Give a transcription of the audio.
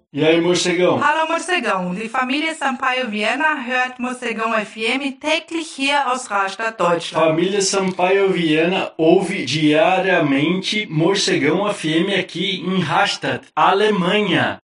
E aí, morcegão? Hallo Morcegão, die Familie Sampaio Viena hört Morcegão FM täglich hier aus Rastatt, Deutschland. Família Sampaio Viana ouve diariamente Morcegão FM aqui em Rastatt, Alemanha.